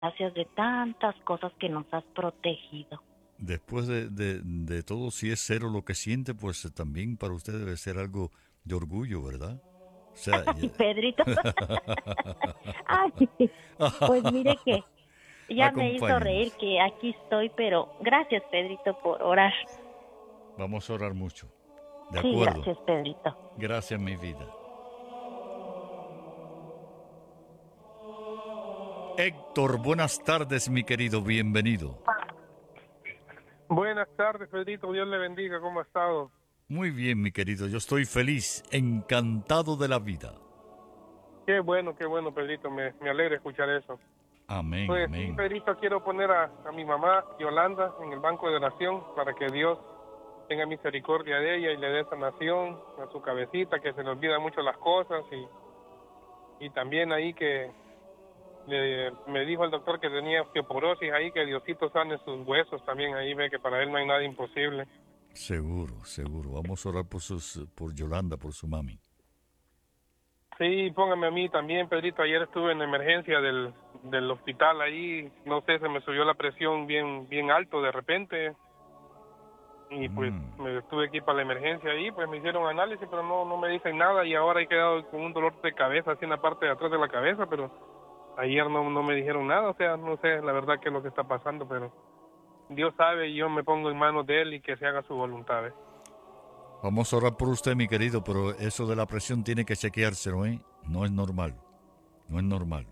Gracias de tantas cosas que nos has protegido. Después de todo, si es cero lo que siente, pues también para usted debe ser algo de orgullo, ¿verdad? O sea, Pedrito, ay, pues mire que ya me hizo reír acompáñenos. que aquí estoy, pero gracias, Pedrito, por orar. Vamos a orar mucho. De Sí, acuerdo. gracias, Pedrito. Gracias, mi vida. Héctor, buenas tardes, mi querido. Bienvenido. Buenas tardes, Pedrito. Dios le bendiga. ¿Cómo ha estado? Muy bien, mi querido. Yo estoy feliz, encantado de la vida. Qué bueno, Pedrito. Me alegra escuchar eso. Amén, Pues sí, amén. Pedrito, quiero poner a mi mamá, Yolanda, en el banco de oración para que Dios tenga misericordia de ella y le dé sanación a su cabecita, que se le olvidan mucho las cosas. Y también ahí que me dijo el doctor que tenía osteoporosis ahí, que Diosito sane sus huesos también. Ahí ve que para él no hay nada imposible. Seguro, seguro. Vamos a orar por Yolanda, por su mami. Sí, póngame a mí también, Pedrito. Ayer estuve en emergencia del hospital ahí. No sé, se me subió la presión bien alto de repente. Y pues Mm. me estuve aquí para la emergencia ahí. Pues me hicieron análisis, pero no me dicen nada. Y ahora he quedado con un dolor de cabeza, así en la parte de atrás de la cabeza. Pero ayer no me dijeron nada. O sea, no sé la verdad qué es lo que está pasando. Pero Dios sabe y yo me pongo en manos de Él y que se haga su voluntad. Vamos a orar por usted, mi querido, pero eso de la presión tiene que chequeárselo, ¿eh? No es normal. No es normal.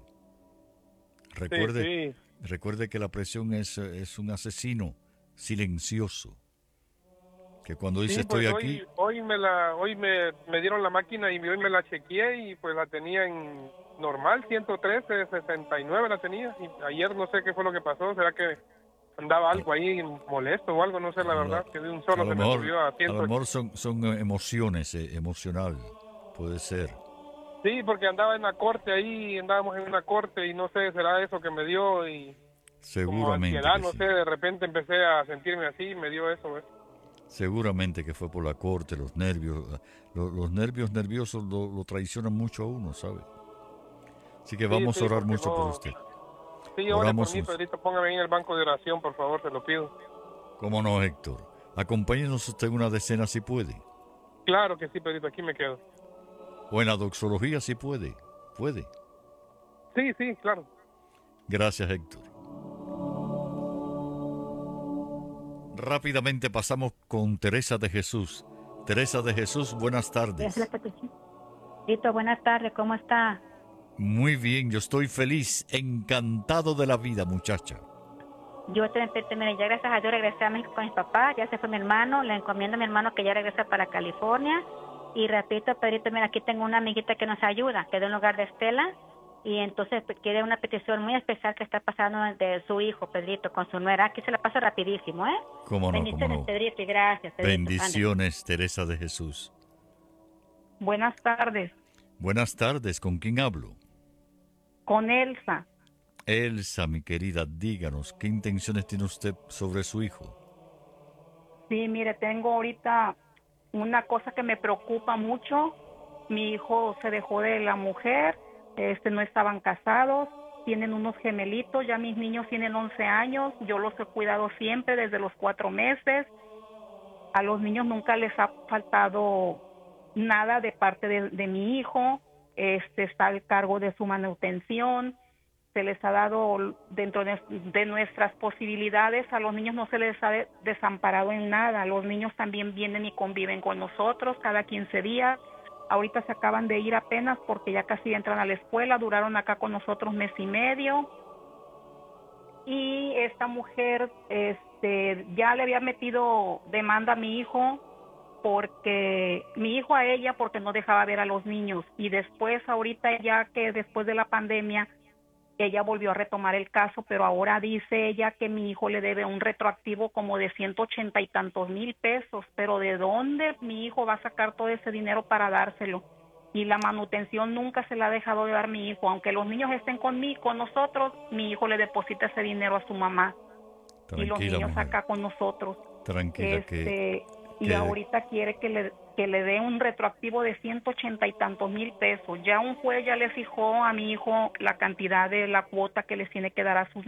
Sí, Recuerde, sí. recuerde que la presión es un asesino silencioso. Que cuando dice Sí, estoy pues aquí, hoy me dieron la máquina y hoy me la chequeé y pues la tenía en normal, 113, 69 la tenía. Y ayer no sé qué fue lo que pasó, será que andaba algo ahí molesto o algo, no sé la a, verdad, que de un a solo lo se me mejor, subió a a lo 100. mejor son emociones, emocional. Puede ser. Sí, porque andaba en la corte ahí, andábamos en una corte y no sé, será eso que me dio y como Seguramente ansiedad, que no sí. sé, de repente empecé a sentirme así y me dio eso, ¿ves? Seguramente que fue por la corte, los nervios. Los nervios nerviosos lo traicionan mucho a uno, ¿sabe? Así que Sí, vamos a sí, orar porque mucho por no. usted. Sí, ore por Oramos mí, un... Pedrito, póngame ahí en el banco de oración, por favor, se lo pido. ¿Cómo no, Héctor? Acompáñenos usted en una decena si puede. Claro que sí, Pedrito, aquí me quedo. O en la doxología si puede. Puede. Sí, sí, claro. Gracias, Héctor. Rápidamente pasamos con Teresa de Jesús. Teresa de Jesús, buenas Es la tardes. petición. Tito, buenas tardes, ¿cómo está? Muy bien, yo estoy feliz, encantado de la vida, muchacha. Yo mira, ya gracias a Dios regresé a México con mis papás, ya se fue mi hermano, le encomiendo a mi hermano que ya regresa para California. Y repito, Pedrito, mira, aquí tengo una amiguita que nos ayuda, que de un lugar de Estela, y entonces quiere una petición muy especial que está pasando de su hijo, Pedrito, con su nuera. Aquí se la paso rapidísimo, ¿eh? ¿Cómo no, cómo Bendiciones, no? Pedrito, y gracias, Pedrito, ándale. Bendiciones, Teresa de Jesús. Buenas tardes, Buenas tardes, ¿con quién hablo? con Elsa. Elsa, mi querida, díganos, ¿qué intenciones tiene usted sobre su hijo? Sí, mire, tengo ahorita una cosa que me preocupa mucho. Mi hijo se dejó de la mujer, no estaban casados, tienen unos gemelitos, ya mis niños tienen 11 años, yo los he cuidado siempre desde los 4 meses. A los niños nunca les ha faltado nada de parte de mi hijo, está al cargo de su manutención, se les ha dado dentro de nuestras posibilidades, a los niños no se les ha desamparado en nada, los niños también vienen y conviven con nosotros cada 15 días, ahorita se acaban de ir apenas porque ya casi entran a la escuela, duraron acá con nosotros mes y medio, y esta mujer ya le había metido demanda a mi hijo porque mi hijo a ella porque no dejaba ver a los niños y después ahorita ya que después de la pandemia ella volvió a retomar el caso, pero ahora dice ella que mi hijo le debe un retroactivo como de 180 y tantos mil pesos, pero ¿de dónde mi hijo va a sacar todo ese dinero para dárselo? Y la manutención nunca se la ha dejado de dar mi hijo, aunque los niños estén conmigo, con nosotros, mi hijo le deposita ese dinero a su mamá y los Tranquila, niños mujer. acá con nosotros. Tranquila, este y que ahorita quiere que que le dé un retroactivo de 180 y tantos mil pesos. Ya un juez ya le fijó a mi hijo la cantidad de la cuota que les tiene que dar a sus